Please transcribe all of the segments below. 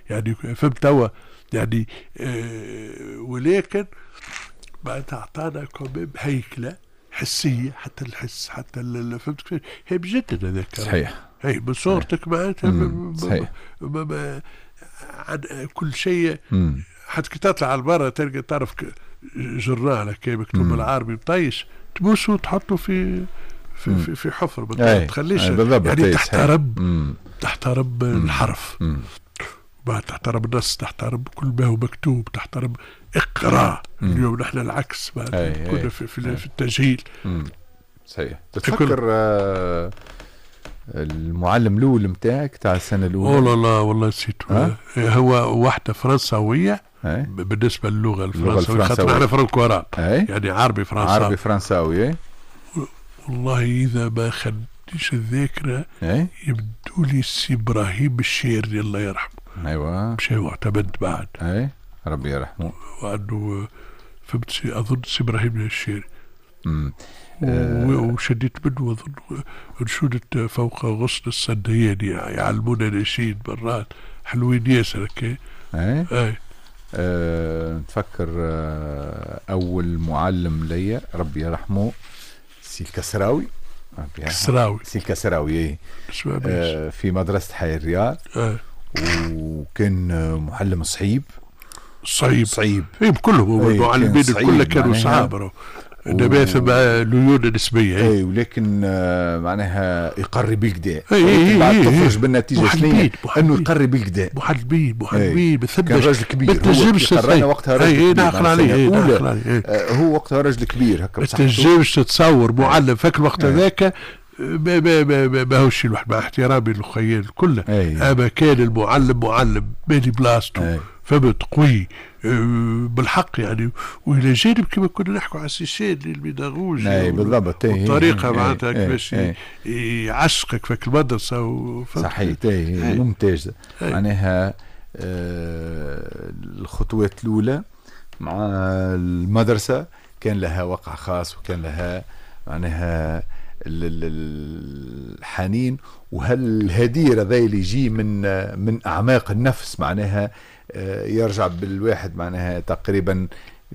يعني فهمت توا يعني ولكن ما تعطانا كمان هيكلة حسية، حتى الحس حتى فهمت كيف هي بجد هذاك صحيح. هي بصورتك معناتها صحيح. عن كل شيء. حتى كي تطلع على البرة تلقى تعرف جرنال كي مكتوب بالعربي مطيش تبوسه وتحطه في حفر ما تخليش يعني تحترم الحرف، ما تحترم النص، تحترم كل ما هو مكتوب، تحترم اقرا. اليوم نحن العكس كنا في التجهيل. صحيح. تتفكر المعلم الاول متاعك تاع السنه الاولى؟ لا والله نسيته. هو واحده فرنساويه بالنسبه للغه الفرنساويه، خاطر احنا فرنكوران يعني عربي فرنساوي. والله اذا ما خديش الذاكره يبدو لي السي ابراهيم الشيري الله يرحمه. ايوه مشى معتمد بعد. ربي يرحمه. وعنده فهمت اظن السي ابراهيم الشيري. وشديت منه اظن انشودة فوق غصن الصديان يعلمونا نشيد مرات حلوين ياسر هكا. نتفكر اول معلم ليا ربي يرحمه سي الكسراوي. سي الكسراوي في مدرسة حي الرياض. وكان معلم صعيب. كلهم المعلمين الكل كانوا صعاب. انما ثم ليونه نسبيه. ولكن معناها يقرب بالكدا. بعد تخرج بالنتيجه شنو انه يقرب بالكدا. محلبين كان راجل كبير. هو وقتها راجل هو وقتها راجل كبير هكا. ما تنجمش تتصور معلم فاك الوقت هذاك ما هوش الواحد مع احترامي للخيال كله. اما كان المعلم معلم مالي بلاصتو فهمت قوي بالحق يعني. والى جانب كما كنا نحكوا على السيشان البيداغوجي بالضبط والطريقه معناتها كيفاش يعشقك في المدرسه صحيح. ممتازه معناها. الخطوات الاولى مع المدرسه كان لها وقع خاص، وكان لها معناها الحنين وهالهدير هذا اللي يجي من اعماق النفس معناها. يرجع بالواحد معناها تقريبا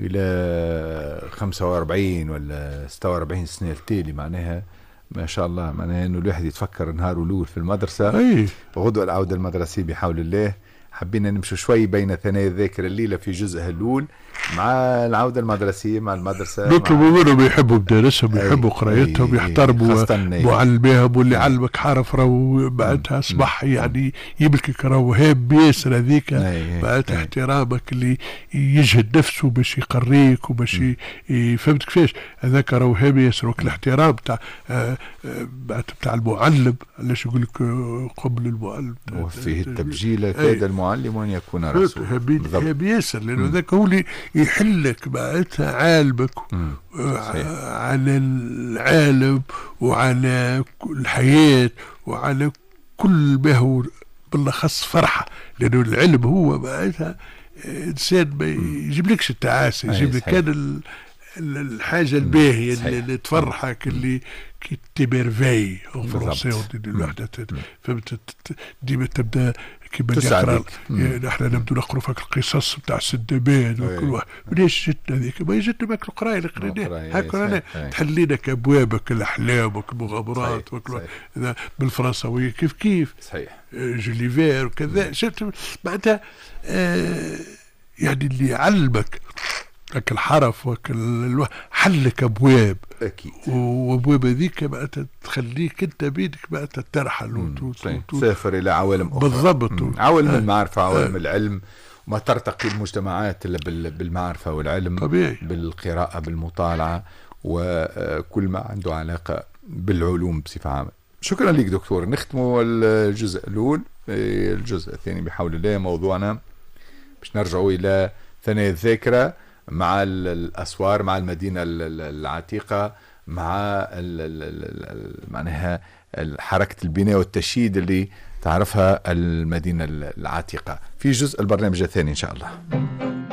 الى 45 ولا 46 سنه التالي معناها. ما شاء الله معناها انه الواحد يتفكر نهاره الاول في المدرسه. غدوه العوده المدرسيه بحول الله. حبينا نمشي شوي بين ثنايا الذاكره الليله في جزءها الاول مع العودة المدرسية مع المدرسة. نطلبوا منهم يحبوا مدارسهم، يحبوا قرايتهم، يحترموا معلميهم، واللي علمك حرف راهو بعدها اصبح يعني يملكك راهو هاب ياسر هذيك. بعد احترامك اللي يجهد نفسه باش يقريك وباش فهمت كيفاش هذاك راهو هاب ياسر. وك الاحترام بتاع المعلم، علاش يقول لك قبل المعلم وفيه التبجيل كاد المعلم وان يكون رسول. هاب ياسر لانه ذاك هو اللي يحلك معناتها عالمك على العالم وعلى الحياة وعلى كل ما هو بالأخص فرحة. لأنه العلم هو معناتها إنسان ما يجيبلكش التعاسة، يجيب لك كان الحاجة الباهية اللي تفرحك، اللي كي تيميرفي او فرنسي الوحدة فهمت. ديما تبدا كيما يقرا. نحن نبدو نقرا فيك القصص بتاع السندباد وكل واحد ليش جتنا هذيك ما جتنا ماك القرايه اللي قريناها هكا تحلينك ابوابك الاحلام والمغامرات بالفرنساويه كيف صحيح. جوليفير وكذا شفت معناتها يعني اللي يعلمك لك الحرف حلك ابواب اكيد. وابواب هذيك بقى تخليك انت بيدك بقى ترحل تسافر الى عوالم اخرى. بالضبط. عوالم المعرفه، عوالم العلم، ما ترتقي المجتمعات الا بالمعرفه والعلم طبيعي. بالقراءه بالمطالعه وكل ما عنده علاقه بالعلوم بصفه عامه. شكرا لك دكتور. نختموا الجزء الاول. الجزء الثاني بحول الله موضوعنا باش نرجعوا الى ثنايا الذاكره مع الأسوار، مع المدينة العتيقة، مع معناها حركة البناء والتشييد اللي تعرفها المدينة العتيقة في جزء البرنامج الثاني إن شاء الله.